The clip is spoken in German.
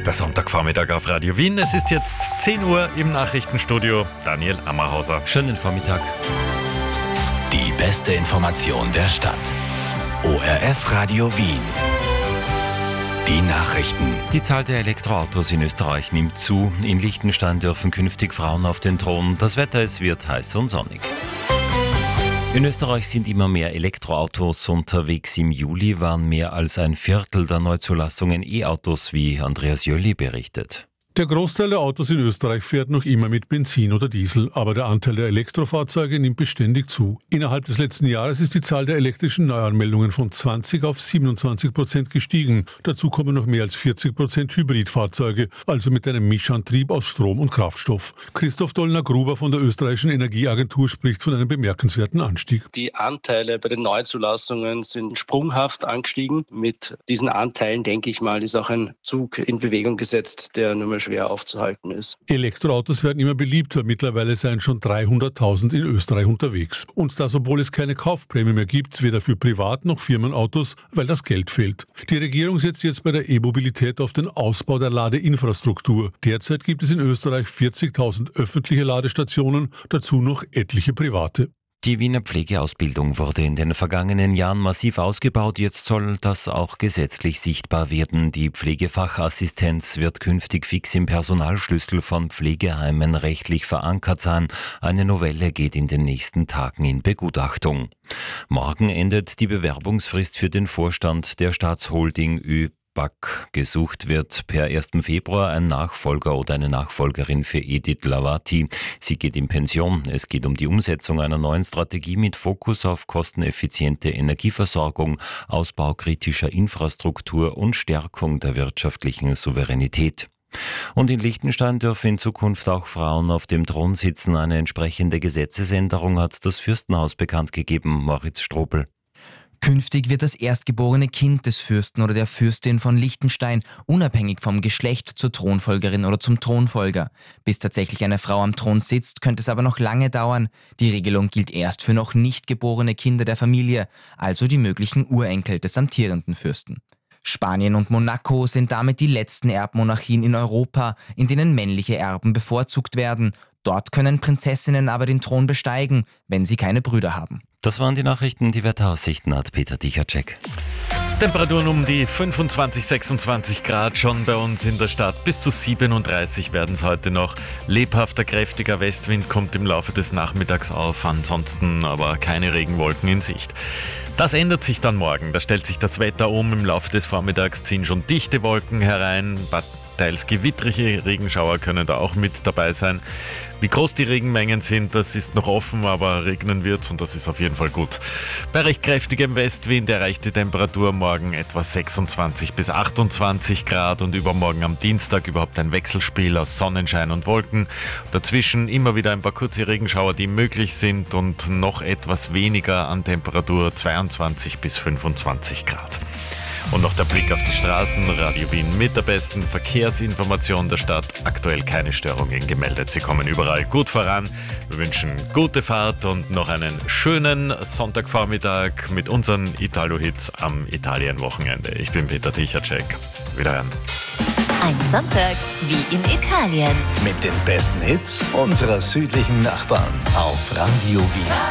Der Sonntagvormittag auf Radio Wien. Es ist jetzt 10 Uhr im Nachrichtenstudio. Daniel Ammerhauser. Schönen Vormittag. Die beste Information der Stadt. ORF Radio Wien. Die Nachrichten. Die Zahl der Elektroautos in Österreich nimmt zu. In Liechtenstein dürfen künftig Frauen auf den Thron. Das Wetter, es wird heiß und sonnig. In Österreich sind immer mehr Elektroautos unterwegs. Im Juli waren mehr als ein Viertel der Neuzulassungen E-Autos, wie Andreas Jölli berichtet. Der Großteil der Autos in Österreich fährt noch immer mit Benzin oder Diesel, aber der Anteil der Elektrofahrzeuge nimmt beständig zu. Innerhalb des letzten Jahres ist die Zahl der elektrischen Neuanmeldungen von 20 auf 27% gestiegen. Dazu kommen noch mehr als 40% Hybridfahrzeuge, also mit einem Mischantrieb aus Strom und Kraftstoff. Christoph Dollner-Gruber von der österreichischen Energieagentur spricht von einem bemerkenswerten Anstieg. Die Anteile bei den Neuzulassungen sind sprunghaft angestiegen. Mit diesen Anteilen, denke ich mal, ist auch ein Zug in Bewegung gesetzt, der nur mehr schwer aufzuhalten ist. Elektroautos werden immer beliebter. Mittlerweile seien schon 300.000 in Österreich unterwegs. Und das, obwohl es keine Kaufprämie mehr gibt, weder für Privat- noch Firmenautos, weil das Geld fehlt. Die Regierung setzt jetzt bei der E-Mobilität auf den Ausbau der Ladeinfrastruktur. Derzeit gibt es in Österreich 40.000 öffentliche Ladestationen, dazu noch etliche private. Die Wiener Pflegeausbildung wurde in den vergangenen Jahren massiv ausgebaut. Jetzt soll das auch gesetzlich sichtbar werden. Die Pflegefachassistenz wird künftig fix im Personalschlüssel von Pflegeheimen rechtlich verankert sein. Eine Novelle geht in den nächsten Tagen in Begutachtung. Morgen endet die Bewerbungsfrist für den Vorstand der Staatsholding ÖBAG. Gesucht wird per 1. Februar ein Nachfolger oder eine Nachfolgerin für Edith Lavati. Sie geht in Pension. Es geht um die Umsetzung einer neuen Strategie mit Fokus auf kosteneffiziente Energieversorgung, Ausbau kritischer Infrastruktur und Stärkung der wirtschaftlichen Souveränität. Und in Liechtenstein dürfen in Zukunft auch Frauen auf dem Thron sitzen. Eine entsprechende Gesetzesänderung hat das Fürstenhaus bekannt gegeben. Moritz Strobel. Künftig wird das erstgeborene Kind des Fürsten oder der Fürstin von Liechtenstein unabhängig vom Geschlecht zur Thronfolgerin oder zum Thronfolger. Bis tatsächlich eine Frau am Thron sitzt, könnte es aber noch lange dauern. Die Regelung gilt erst für noch nicht geborene Kinder der Familie, also die möglichen Urenkel des amtierenden Fürsten. Spanien und Monaco sind damit die letzten Erbmonarchien in Europa, in denen männliche Erben bevorzugt werden. Dort können Prinzessinnen aber den Thron besteigen, wenn sie keine Brüder haben. Das waren die Nachrichten. Die Wetteraussichten hat Peter Dichacek. Temperaturen um die 25, 26 Grad schon bei uns in der Stadt. Bis zu 37 werden es heute noch. Lebhafter, kräftiger Westwind kommt im Laufe des Nachmittags auf. Ansonsten aber keine Regenwolken in Sicht. Das ändert sich dann morgen. Da stellt sich das Wetter um. Im Laufe des Vormittags ziehen schon dichte Wolken herein. Teils gewittrige Regenschauer können da auch mit dabei sein. Wie groß die Regenmengen sind, das ist noch offen, aber regnen wird's und das ist auf jeden Fall gut. Bei recht kräftigem Westwind erreicht die Temperatur morgen etwa 26 bis 28 Grad und übermorgen am Dienstag überhaupt ein Wechselspiel aus Sonnenschein und Wolken. Dazwischen immer wieder ein paar kurze Regenschauer, die möglich sind und noch etwas weniger an Temperatur, 22 bis 25 Grad. Und noch der Blick auf die Straßen. Radio Wien mit der besten Verkehrsinformation der Stadt. Aktuell keine Störungen gemeldet. Sie kommen überall gut voran. Wir wünschen gute Fahrt und noch einen schönen Sonntagvormittag mit unseren Italo-Hits am Italien-Wochenende. Ich bin Peter Dichacek. Wiederhören. Ein Sonntag wie in Italien. Mit den besten Hits unserer südlichen Nachbarn auf Radio Wien.